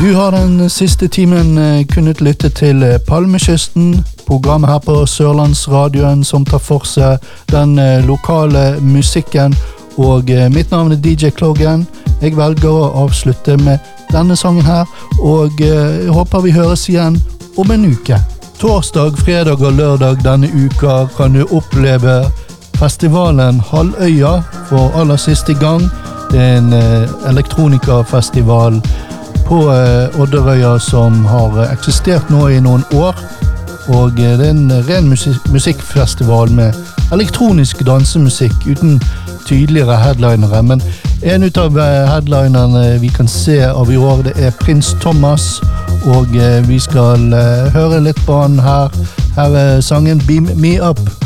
Du har den siste timen kunnet lytte til Palmekysten, programmet her på Sørlandsradioen som tar for seg den lokale musikken, og mitt navn DJ Kloggen. Jeg velger å avslutte med denne sangen her, og jeg håper vi høres igjen om en uke. Torsdag, fredag og lørdag denne uka kan du oppleve festivalen Halvøya for aller siste gang. Det en elektronikafestival på Odderøya som har eksistert nå i noen år, og det en ren musikkfestival med elektronisk dansemusikk uten tydeligere headlinere, men en ut av headlinerne vi kan se av i år, det Prins Thomas, og vi skal høre litt på han her. Her sangen Beam Me Up.